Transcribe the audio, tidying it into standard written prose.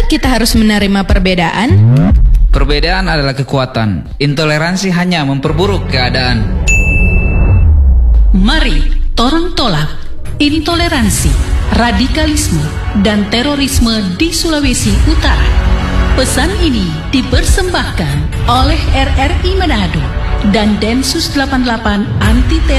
kita harus menerima perbedaan? Perbedaan adalah kekuatan. Intoleransi hanya memperburuk keadaan. Mari torang tolak intoleransi, radikalisme, dan terorisme di Sulawesi Utara. Pesan ini dipersembahkan oleh RRI Manado dan Densus 88 Anti Teror